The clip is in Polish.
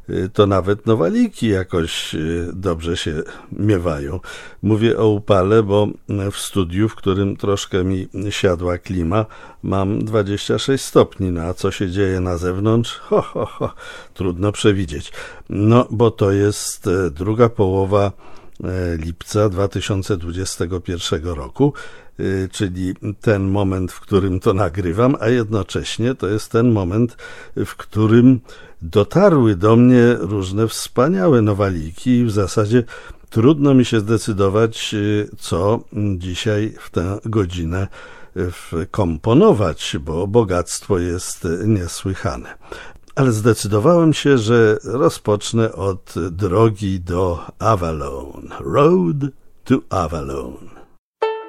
to nawet nowaliki jakoś dobrze się miewają. Mówię o upale, bo w studiu, w którym troszkę mi siadła klima, mam 26 stopni, no a co się dzieje na zewnątrz? Trudno przewidzieć. No, bo to jest druga połowa lipca 2021 roku, czyli ten moment, w którym to nagrywam, a jednocześnie to jest ten moment, w którym dotarły do mnie różne wspaniałe nowaliki i w zasadzie trudno mi się zdecydować, co dzisiaj w tę godzinę wkomponować, bo bogactwo jest niesłychane. Ale zdecydowałem się, że rozpocznę od drogi do Avalon. Road to Avalon.